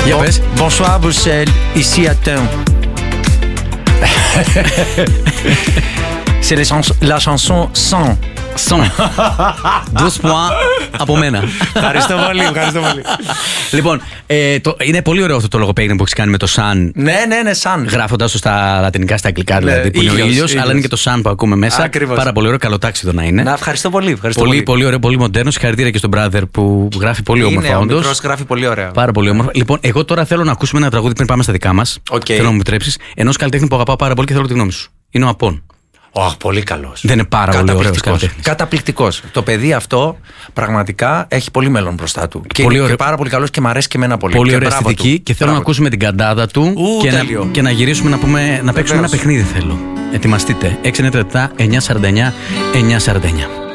Για πες. Bonsoir Bruxelles, ici Athènes. C'est la chanson Sans. Son. 12 points από μένα. Ευχαριστώ πολύ, ευχαριστώ πολύ. Λοιπόν, είναι πολύ ωραίο αυτό το λογοπαίγνιο που έχει κάνει με το Sun. Ναι, σαν. Γράφοντας το στα λατινικά, στα αγγλικά δηλαδή. Που είναι ο ήλιος, αλλά είναι και το Sun που ακούμε μέσα. Ακριβώς. Πάρα πολύ ωραίο, καλοτάξιδο να είναι. Να, ευχαριστώ πολύ. Πολύ ωραίο, πολύ μοντέρνο. Συγχαρητήρια και στον brother που γράφει πολύ όμορφα. Ο μικρός γράφει πολύ ωραία. Πάρα πολύ όμορφα. Λοιπόν, εγώ τώρα θέλω να ακούσουμε ένα τραγούδι πριν πάμε στα δικά μας. Θέλω να μου επιτρέψεις. Ενός καλλιτέχνη που αγαπάω πάρα πολύ και θέλω τη γνώμη σου. Είναι ο Απών. Πολύ καλός. Δεν είναι πάρα πολύ ωραίος. Καταπληκτικός. Το παιδί αυτό πραγματικά έχει πολύ μέλλον μπροστά του. Και πολύ είναι και πάρα πολύ καλός και μ' αρέσει και εμένα πολύ. Πολύ ωραία αισθητική και θέλω να ακούσουμε την καντάδα του και να γυρίσουμε να παίξουμε ένα παιχνίδι θέλω. Ετοιμαστείτε. 697 949 949.